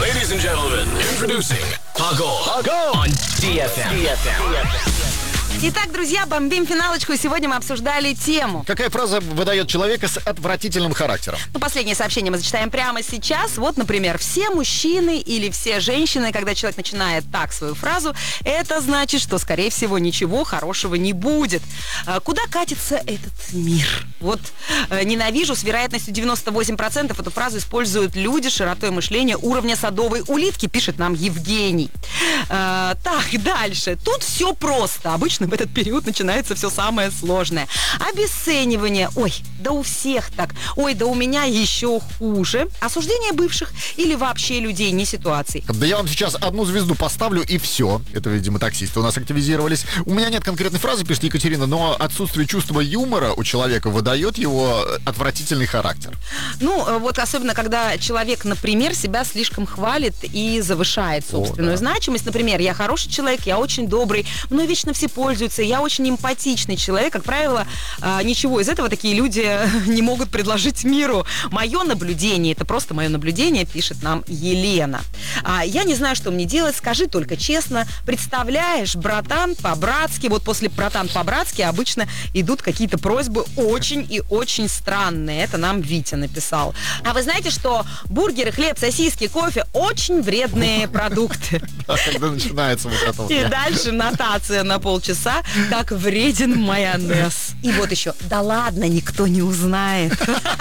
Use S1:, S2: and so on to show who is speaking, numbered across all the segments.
S1: Ladies and gentlemen, introducing Pago on DFM.
S2: Итак, друзья, бомбим финалочку, и сегодня мы обсуждали тему.
S3: Какая фраза выдает человека с отвратительным характером?
S2: Последнее сообщение мы зачитаем прямо сейчас. Вот, например, все мужчины или все женщины, когда человек начинает так свою фразу, это значит, что, скорее всего, ничего хорошего не будет. Куда катится этот мир? Вот ненавижу, с вероятностью 98% эту фразу используют люди с широтой мышления уровня садовой улитки, пишет нам Евгений. Так, дальше. Тут все просто. Обычно в этот период начинается все самое сложное. Обесценивание. Ой, да у всех так. Ой, да у меня еще хуже. Осуждение бывших или вообще людей, не ситуаций.
S3: Да я вам сейчас одну звезду поставлю, и все. Это, видимо, таксисты у нас активизировались. У меня нет конкретной фразы, пишет Екатерина, но отсутствие чувства юмора у человека выдает его отвратительный характер.
S2: Ну, вот особенно, когда человек, например, себя слишком хвалит и завышает собственную значимость. Например, я хороший человек, я очень добрый, мной вечно все пользуются, я очень эмпатичный человек. Как правило, ничего из этого такие люди не могут предложить миру. Мое наблюдение, это просто мое наблюдение, пишет нам Елена. Я не знаю, что мне делать, скажи только честно. Представляешь, братан, по-братски, вот после братан по-братски обычно идут какие-то просьбы очень и очень странные. Это нам Витя написал. А вы знаете, что бургеры, хлеб, сосиски, кофе очень вредные продукты?
S3: Когда начинается вот это вот.
S2: И дальше нотация на полчаса. Как вреден майонез. И вот еще. Да ладно, никто не узнает.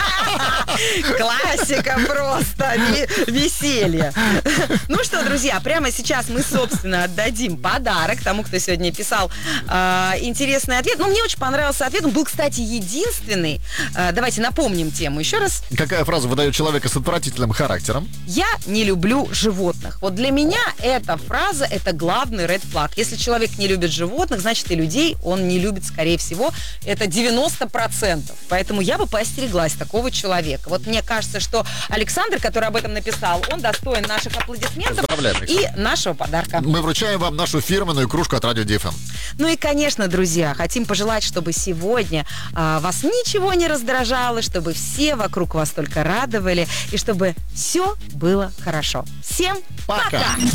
S2: Классика просто. Веселье. Ну что, друзья, прямо сейчас мы, собственно, отдадим подарок тому, кто сегодня писал интересный ответ. Ну, мне очень понравился ответ. Он был, кстати, единственный. Давайте напомним тему еще раз.
S3: Какая фраза выдает человека с отвратительным характером?
S2: Я не люблю животных. Вот для меня эта фраза, это главный red flag. Если человек не любит животных, значит и людей он не любит, скорее всего. Это 90%. Поэтому я бы поостереглась такого человека. Вот мне кажется, что Александр, который об этом написал, он достоин наших аплодисментов и нашего подарка.
S3: Мы вручаем вам нашу фирменную кружку от Радио DFM.
S2: Ну и, конечно, друзья, хотим пожелать, чтобы сегодня вас ничего не раздражало, чтобы все вокруг вас только радовали, и чтобы все было хорошо. Всем пока!